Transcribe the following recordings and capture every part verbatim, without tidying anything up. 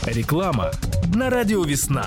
Реклама на радио «Весна».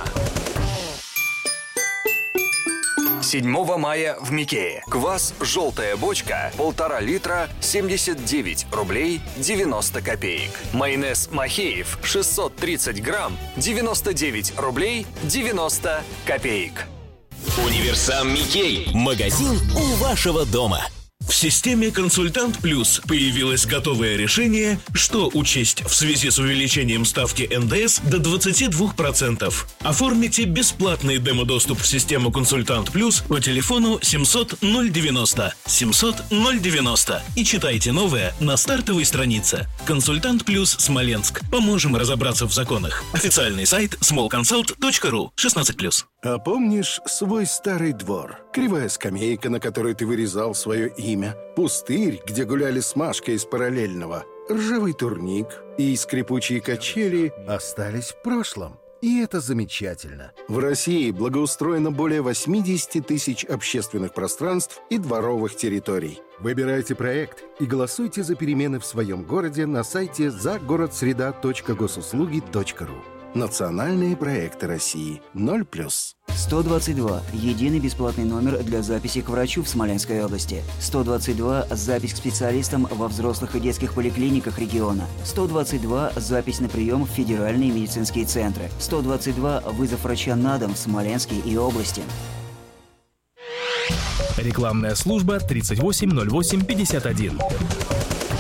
седьмого мая в Микее. Квас «Желтая бочка» полтора литра, семьдесят девять рублей девяносто копеек. Майонез «Махеев» шестьсот тридцать грамм, девяносто девять рублей девяносто копеек. Универсам Микей. Магазин у вашего дома. В системе «Консультант Плюс» появилось готовое решение, что учесть в связи с увеличением ставки эн дэ эс до двадцати двух процентов. Оформите бесплатный демо-доступ в систему «Консультант Плюс» по телефону семьсот ноль девяносто семьсот ноль девяносто и читайте новое на стартовой странице. «Консультант Плюс Смоленск». Поможем разобраться в законах. Официальный сайт смол консалт точка ру. шестнадцать плюс. А помнишь свой старый двор? Кривая скамейка, на которой ты вырезал свое имя, пустырь, где гуляли с Машкой из параллельного, ржавый турник и скрипучие качели остались в прошлом. И это замечательно. В России благоустроено более восемьдесят тысяч общественных пространств и дворовых территорий. Выбирайте проект и голосуйте за перемены в своем городе на сайте загородсреда точка госуслуги точка ру. Национальные проекты России. ноль плюс. сто двадцать два. Единый бесплатный номер для записи к врачу в Смоленской области. сто двадцать два. Запись к специалистам во взрослых и детских поликлиниках региона. сто двадцать два. Запись на прием в федеральные медицинские центры. сто двадцать два. Вызов врача на дом в Смоленске и области. Рекламная служба тридцать восемь ноль восемь пятьдесят один.